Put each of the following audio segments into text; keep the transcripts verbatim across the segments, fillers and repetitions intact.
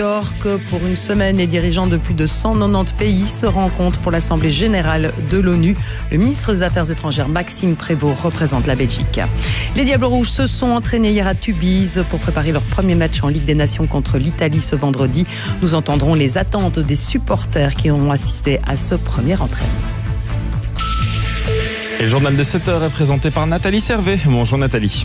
Que pour une semaine, les dirigeants de plus de cent quatre-vingt-dix pays se rencontrent pour l'Assemblée générale de l'ONU. Le ministre des Affaires étrangères, Maxime Prévost, représente la Belgique. Les Diables Rouges se sont entraînés hier à Tubize pour préparer leur premier match en Ligue des Nations contre l'Italie ce vendredi. Nous entendrons les attentes des supporters qui ont assisté à ce premier entraînement. Et le journal de sept heures est présenté par Nathalie Servet. Bonjour Nathalie.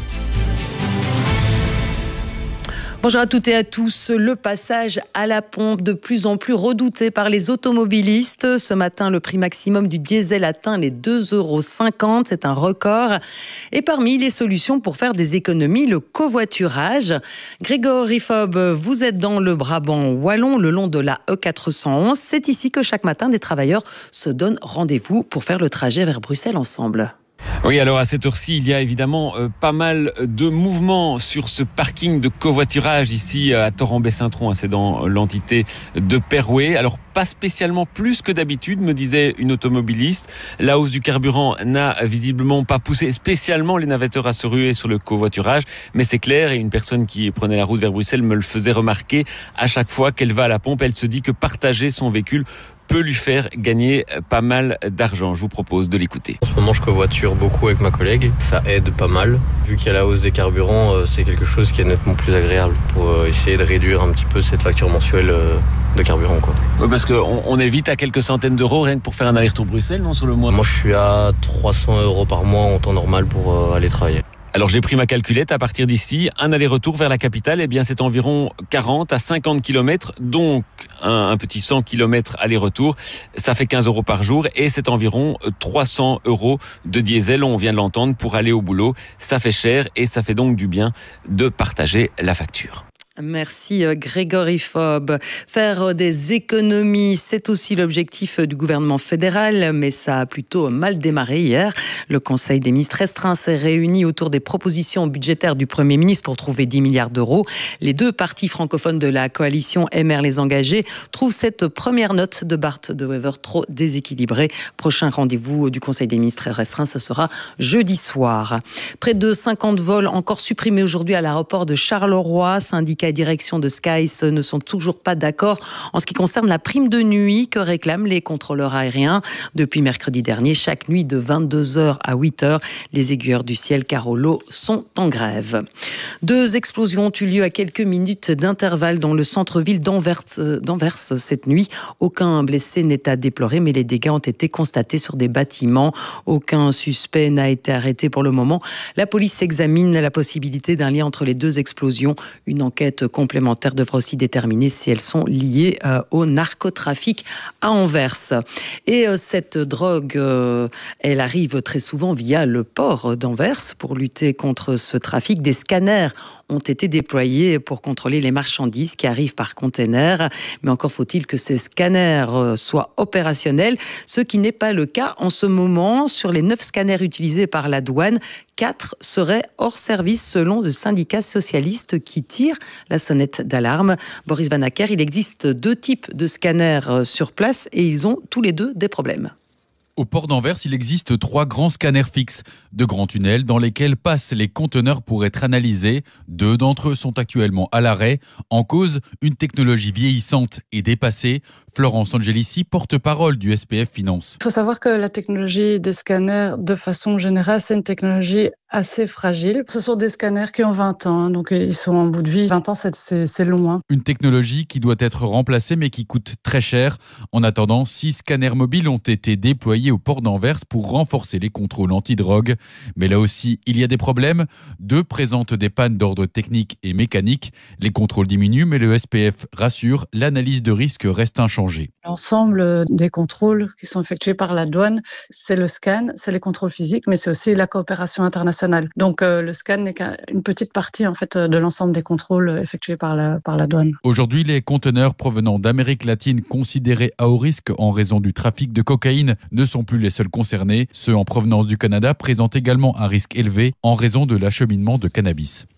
Bonjour à toutes et à tous. Le passage à la pompe de plus en plus redouté par les automobilistes. Ce matin, le prix maximum du diesel atteint les deux euros cinquante. C'est un record. Et parmi les solutions pour faire des économies, le covoiturage. Grégory Fob, vous êtes dans le Brabant wallon, le long de la E quatre cent onze. C'est ici que chaque matin, des travailleurs se donnent rendez-vous pour faire le trajet vers Bruxelles ensemble. Oui, alors à cette heure-ci, il y a évidemment euh, pas mal de mouvements sur ce parking de covoiturage ici à Torrent-Bessintron, hein, c'est dans l'entité de Perouet. Alors pas spécialement plus que d'habitude, me disait une automobiliste. La hausse du carburant n'a visiblement pas poussé spécialement les navetteurs à se ruer sur le covoiturage, mais c'est clair, et une personne qui prenait la route vers Bruxelles me le faisait remarquer, à chaque fois qu'elle va à la pompe, elle se dit que partager son véhicule peut lui faire gagner pas mal d'argent. Je vous propose de l'écouter. En ce moment, je covoiture beaucoup avec ma collègue. Ça aide pas mal. Vu qu'il y a la hausse des carburants, c'est quelque chose qui est nettement plus agréable pour essayer de réduire un petit peu cette facture mensuelle de carburant, quoi. Oui, parce qu'on on est vite à quelques centaines d'euros rien que pour faire un aller-retour Bruxelles, non, sur le mois? Moi, je suis à trois cents euros par mois en temps normal pour aller travailler. Alors j'ai pris ma calculette, à partir d'ici, un aller-retour vers la capitale, eh bien c'est environ quarante à cinquante kilomètres, donc un, un petit cent kilomètres aller-retour, ça fait quinze euros par jour et c'est environ trois cents euros de diesel, on vient de l'entendre, pour aller au boulot. Ça fait cher et ça fait donc du bien de partager la facture. Merci Grégory Fob. Faire des économies, c'est aussi l'objectif du gouvernement fédéral, mais ça a plutôt mal démarré hier. Le Conseil des ministres restreint s'est réuni autour des propositions budgétaires du Premier ministre pour trouver dix milliards d'euros. Les deux partis francophones de la coalition M R Les Engagés trouvent cette première note de Bart de Wever trop déséquilibrée. Prochain rendez-vous du Conseil des ministres restreint, ce sera jeudi soir. Près de cinquante vols encore supprimés aujourd'hui à l'aéroport de Charleroi. Syndicat et direction de Skies ne sont toujours pas d'accord en ce qui concerne la prime de nuit que réclament les contrôleurs aériens. Depuis mercredi dernier, chaque nuit de vingt-deux heures à huit heures, les aiguilleurs du ciel Carolo sont en grève. Deux explosions ont eu lieu à quelques minutes d'intervalle dans le centre-ville d'Anvers, d'Anvers cette nuit. Aucun blessé n'est à déplorer, mais les dégâts ont été constatés sur des bâtiments. Aucun suspect n'a été arrêté pour le moment. La police examine la possibilité d'un lien entre les deux explosions. Une enquête complémentaires devraient aussi déterminer si elles sont liées euh, au narcotrafic à Anvers. Et euh, cette drogue, euh, elle arrive très souvent via le port d'Anvers. Pour lutter contre ce trafic, des scanners ont été déployés pour contrôler les marchandises qui arrivent par container. Mais encore faut-il que ces scanners euh, soient opérationnels, ce qui n'est pas le cas en ce moment. Sur les neuf scanners utilisés par la douane, quatre seraient hors service selon le syndicat socialiste qui tire la sonnette d'alarme. Boris Van Acker, il existe deux types de scanners sur place et ils ont tous les deux des problèmes. Au port d'Anvers, il existe trois grands scanners fixes, de grands tunnels dans lesquels passent les conteneurs pour être analysés. Deux d'entre eux sont actuellement à l'arrêt. En cause, une technologie vieillissante et dépassée. Florence Angelici, porte-parole du S P F Finance. Il faut savoir que la technologie des scanners, de façon générale, c'est une technologie assez fragile. Ce sont des scanners qui ont vingt ans, donc ils sont en bout de vie. vingt ans, c'est, c'est, c'est long. Hein. Une technologie qui doit être remplacée, mais qui coûte très cher. En attendant, six scanners mobiles ont été déployés au port d'Anvers pour renforcer les contrôles antidrogue. Mais là aussi, il y a des problèmes. Deux présentent des pannes d'ordre technique et mécanique. Les contrôles diminuent, mais le S P F rassure, l'analyse de risque reste inchangée. L'ensemble des contrôles qui sont effectués par la douane, c'est le scan, c'est les contrôles physiques, mais c'est aussi la coopération internationale. Donc euh, le scan n'est qu'une petite partie en fait de l'ensemble des contrôles effectués par la, par la douane. Aujourd'hui, les conteneurs provenant d'Amérique latine considérés à haut risque en raison du trafic de cocaïne ne sont plus les seuls concernés. Ceux en provenance du Canada présentent également un risque élevé en raison de l'acheminement de cannabis.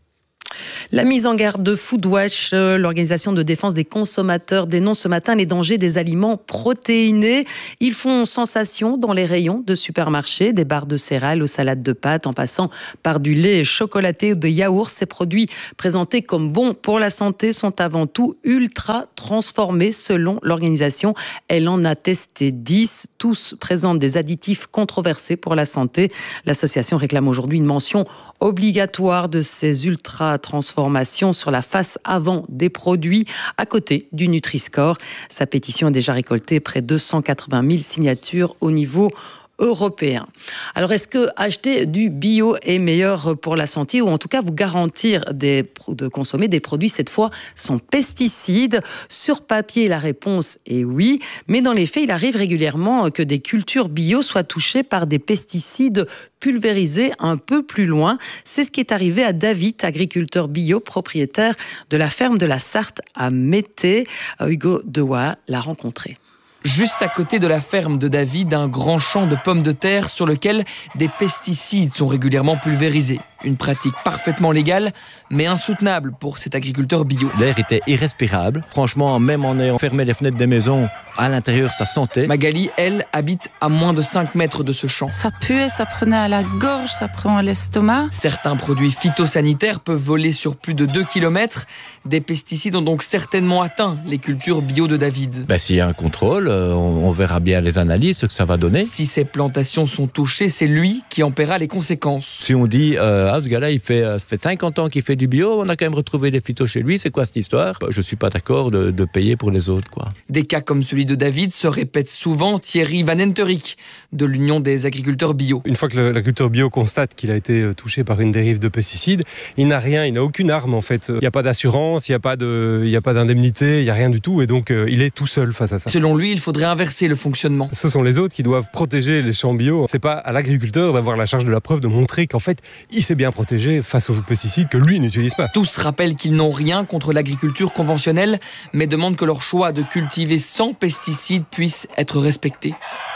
La mise en garde de Foodwatch, l'organisation de défense des consommateurs, dénonce ce matin les dangers des aliments protéinés. Ils font sensation dans les rayons de supermarchés, des barres de céréales aux salades de pâtes, en passant par du lait chocolaté ou de yaourt. Ces produits présentés comme bons pour la santé sont avant tout ultra transformés selon l'organisation. Elle en a testé dix. Tous présentent des additifs controversés pour la santé. L'association réclame aujourd'hui une mention obligatoire de ces ultra transformations sur la face avant des produits à côté du Nutri-Score. Sa pétition a déjà récolté près de deux cent quatre-vingt mille signatures au niveau européen. Alors, est-ce que acheter du bio est meilleur pour la santé, ou en tout cas vous garantir des, de consommer des produits cette fois sans pesticides? Sur papier, la réponse est oui, mais dans les faits, il arrive régulièrement que des cultures bio soient touchées par des pesticides pulvérisés un peu plus loin. C'est ce qui est arrivé à David, agriculteur bio, propriétaire de la ferme de la Sarthe à Mété. Hugo Dewa l'a rencontré. Juste à côté de la ferme de David, un grand champ de pommes de terre sur lequel des pesticides sont régulièrement pulvérisés. Une pratique parfaitement légale, mais insoutenable pour cet agriculteur bio. L'air était irrespirable. Franchement, même en ayant fermé les fenêtres des maisons, à l'intérieur, ça sentait. Magali, elle, habite à moins de cinq mètres de ce champ. Ça puait, ça prenait à la gorge, ça prenait à l'estomac. Certains produits phytosanitaires peuvent voler sur plus de deux kilomètres. Des pesticides ont donc certainement atteint les cultures bio de David. Ben, s'il y a un contrôle, euh, on, on verra bien les analyses, ce que ça va donner. Si ces plantations sont touchées, c'est lui qui en paiera les conséquences. Si on dit... Euh, Ah, ce gars-là, il fait, ça fait cinquante ans qu'il fait du bio, on a quand même retrouvé des phytos chez lui, c'est quoi cette histoire? Je ne suis pas d'accord de, de payer pour les autres, quoi. Des cas comme celui de David se répètent souvent. Thierry Van Enterick, de l'Union des agriculteurs bio. Une fois que l'agriculteur bio constate qu'il a été touché par une dérive de pesticides, il n'a rien, il n'a aucune arme en fait. Il n'y a pas d'assurance, il n'y a pas de, il n'y a pas d'indemnité, il n'y a rien du tout, et donc euh, il est tout seul face à ça. Selon lui, il faudrait inverser le fonctionnement. Ce sont les autres qui doivent protéger les champs bio. C'est pas à l'agriculteur d'avoir la charge de la preuve, de montrer qu'en fait, il s'est bien protégé face aux pesticides que lui n'utilise pas. Tous rappellent qu'ils n'ont rien contre l'agriculture conventionnelle, mais demandent que leur choix de cultiver sans pesticides puisse être respecté.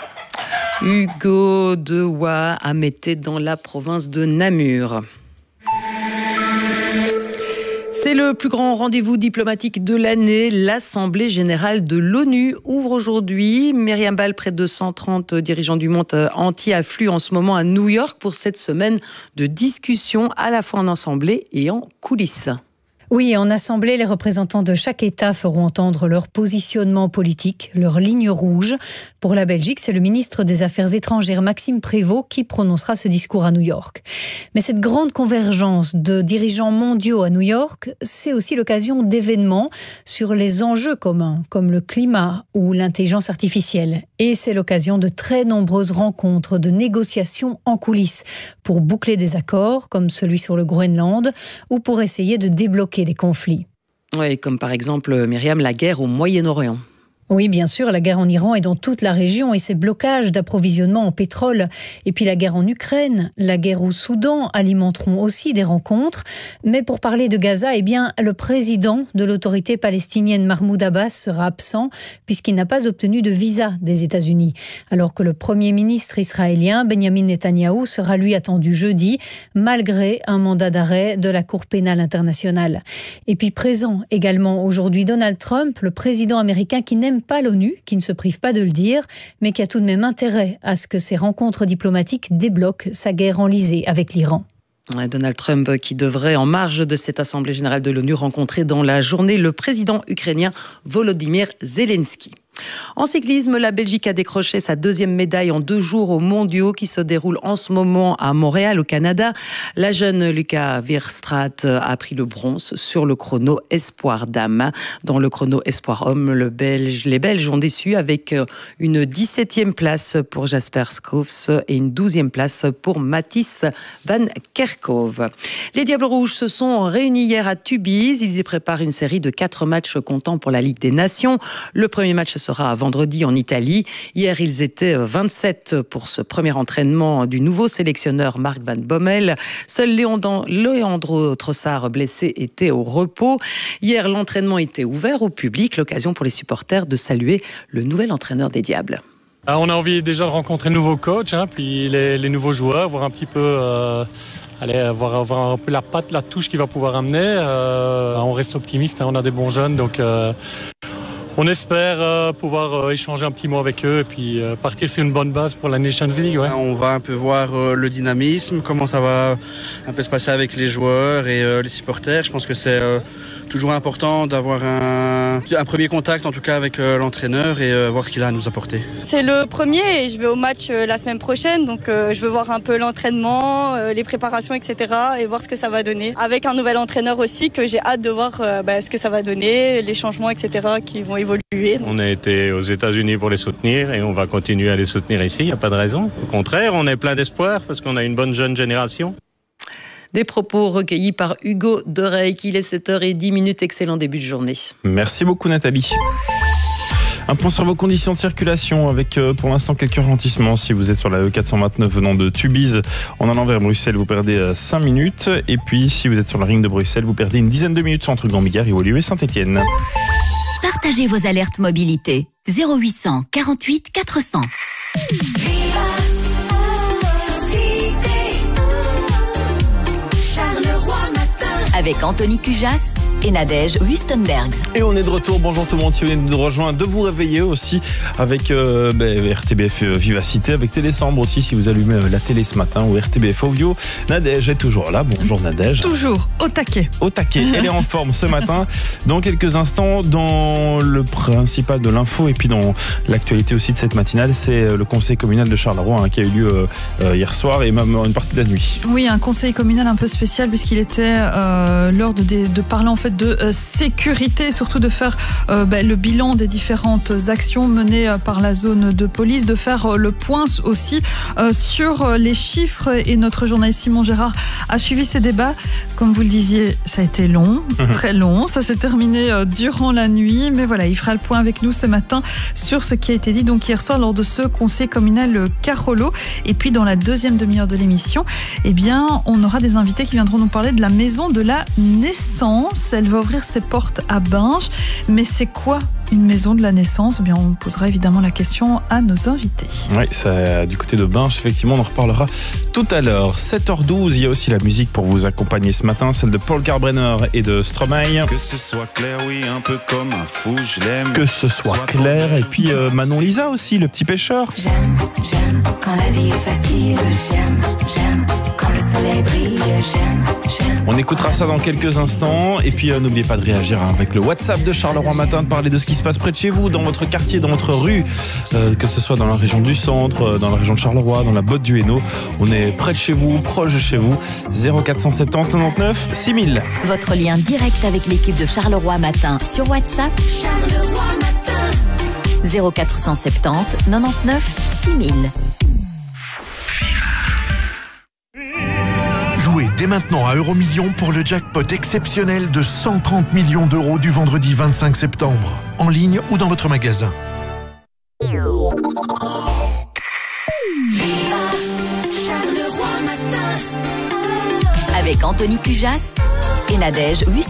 Hugo Dewa à Mété dans la province de Namur. C'est le plus grand rendez-vous diplomatique de l'année. L'Assemblée générale de l'ONU ouvre aujourd'hui. Myriam Ball, près de cent trente dirigeants du monde entier affluent en ce moment à New York pour cette semaine de discussion à la fois en assemblée et en coulisses. Oui, en assemblée, les représentants de chaque État feront entendre leur positionnement politique, leur ligne rouge. Pour la Belgique, c'est le ministre des Affaires étrangères, Maxime Prévost, qui prononcera ce discours à New York. Mais cette grande convergence de dirigeants mondiaux à New York, c'est aussi l'occasion d'événements sur les enjeux communs, comme le climat ou l'intelligence artificielle. Et c'est l'occasion de très nombreuses rencontres, de négociations en coulisses, pour boucler des accords, comme celui sur le Groenland, ou pour essayer de débloquer des conflits. Oui, comme par exemple, Myriam, la guerre au Moyen-Orient. Oui, bien sûr, la guerre en Iran est dans toute la région et ses blocages d'approvisionnement en pétrole. Et puis la guerre en Ukraine, la guerre au Soudan alimenteront aussi des rencontres. Mais pour parler de Gaza, eh bien, le président de l'autorité palestinienne Mahmoud Abbas sera absent puisqu'il n'a pas obtenu de visa des États-Unis. Alors que le premier ministre israélien, Benjamin Netanyahou, sera lui attendu jeudi, malgré un mandat d'arrêt de la Cour pénale internationale. Et puis présent également aujourd'hui Donald Trump, le président américain qui n'aime pas l'ONU, qui ne se prive pas de le dire, mais qui a tout de même intérêt à ce que ces rencontres diplomatiques débloquent sa guerre enlisée avec l'Iran. Donald Trump qui devrait, en marge de cette Assemblée générale de l'ONU, rencontrer dans la journée le président ukrainien Volodymyr Zelensky. En cyclisme, la Belgique a décroché sa deuxième médaille en deux jours aux mondiaux qui se déroulent en ce moment à Montréal, au Canada. La jeune Luca Weerstraat a pris le bronze sur le chrono Espoir Dames. Dans le chrono Espoir Homme, le Belge, les Belges ont déçu avec une dix-septième place pour Jasper Schoofs et une douzième place pour Mathis Van Kerkhove. Les Diables Rouges se sont réunis hier à Tubize. Ils y préparent une série de quatre matchs comptant pour la Ligue des Nations. Le premier match sera vendredi en Italie. Hier, ils étaient vingt-sept pour ce premier entraînement du nouveau sélectionneur Mark Van Bommel. Seul Leandro Trossard, blessé, était au repos. Hier, l'entraînement était ouvert au public, l'occasion pour les supporters de saluer le nouvel entraîneur des Diables. Ah, on a envie déjà de rencontrer le nouveau coach, hein, puis les, les nouveaux joueurs, voir un petit peu, euh, allez, voir, voir un peu la patte, la touche qu'il va pouvoir amener. Euh, on reste optimiste, hein, on a des bons jeunes, donc euh, on espère euh, pouvoir euh, échanger un petit mot avec eux et puis euh, partir sur une bonne base pour la Nations League. Ouais. On va un peu voir euh, le dynamisme, comment ça va un peu se passer avec les joueurs et euh, les supporters. Je pense que c'est euh, toujours important d'avoir un, un premier contact, en tout cas avec euh, l'entraîneur et euh, voir ce qu'il a à nous apporter. C'est le premier et je vais au match euh, la semaine prochaine, donc euh, je veux voir un peu l'entraînement, euh, les préparations, et cetera et voir ce que ça va donner. Avec un nouvel entraîneur aussi que j'ai hâte de voir euh, bah, ce que ça va donner, les changements, et cetera qui vont évoluer. On a été aux États-Unis pour les soutenir et on va continuer à les soutenir ici, il n'y a pas de raison. Au contraire, on est plein d'espoir parce qu'on a une bonne jeune génération. Des propos recueillis par Hugo Dorey, qu'il est sept heures dix, excellent début de journée. Merci beaucoup Nathalie. Un point sur vos conditions de circulation avec euh, pour l'instant quelques ralentissements. Si vous êtes sur la E quatre cent vingt-neuf venant de Tubize en allant vers Bruxelles, vous perdez euh, cinq minutes. Et puis si vous êtes sur la ring de Bruxelles, vous perdez une dizaine de minutes entre Gambigard et Woluwe Saint-Étienne. Partagez vos alertes mobilité. zéro huit cent quarante-huit quatre cents. Avec Anthony Cujas et Nadège Wustenbergs. Et on est de retour, bonjour tout le monde, si vous venez de nous rejoindre, de vous réveiller aussi avec euh, bah, R T B F Vivacité, avec Télésambre aussi, si vous allumez la télé ce matin, ou R T B F Ovio. Nadège est toujours là, bonjour Nadège. Toujours, au taquet. Au taquet, elle est en forme ce matin. Dans quelques instants, dans le principal de l'info et puis dans l'actualité aussi de cette matinale, c'est le conseil communal de Charleroi hein, qui a eu lieu euh, hier soir et même une partie de la nuit. Oui, un conseil communal un peu spécial puisqu'il était euh, l'heure de, de parler en fait de euh, sécurité, surtout de faire euh, ben, le bilan des différentes actions menées euh, par la zone de police, de faire euh, le point aussi euh, sur euh, les chiffres. Et notre journaliste Simon Gérard a suivi ces débats. Comme vous le disiez, ça a été long, mmh. très long. Ça s'est terminé euh, durant la nuit, mais voilà, il fera le point avec nous ce matin sur ce qui a été dit donc hier soir lors de ce conseil communal Carolo. Et puis dans la deuxième demi-heure de l'émission, eh bien, on aura des invités qui viendront nous parler de la maison de la naissance. Elle va ouvrir ses portes à Binche. Mais c'est quoi une maison de la naissance? Eh bien, on posera évidemment la question à nos invités. Oui, c'est du côté de Binche, effectivement, on en reparlera tout à l'heure. sept heures douze, il y a aussi la musique pour vous accompagner ce matin, celle de Paul Kalkbrenner et de Stromae. Que ce soit clair, oui, un peu comme un fou, je l'aime. Que ce soit clair, et puis euh, Manon Lisa aussi, le petit pêcheur. J'aime, j'aime quand la vie est facile, j'aime, j'aime quand le soleil brille, j'aime, j'aime. On écoutera ça dans quelques instants, et puis euh, n'oubliez pas de réagir hein, avec le WhatsApp de Charleroi Matin, de parler de ce qui se passe près de chez vous, dans votre quartier, dans votre rue, euh, que ce soit dans la région du centre, euh, dans la région de Charleroi, dans la Botte du Hainaut. On est près de chez vous, proche de chez vous. zéro quatre cent soixante-dix quatre-vingt-neuf six mille. Votre lien direct avec l'équipe de Charleroi Matin sur WhatsApp. Charleroi Matin. zéro quatre cent soixante-dix quatre-vingt-neuf six mille. Jouez dès maintenant à Euromillions pour le jackpot exceptionnel de cent trente millions d'euros du vendredi vingt-cinq septembre. En ligne ou dans votre magasin. Avec Anthony Cujas et Nadège Wustenbergs.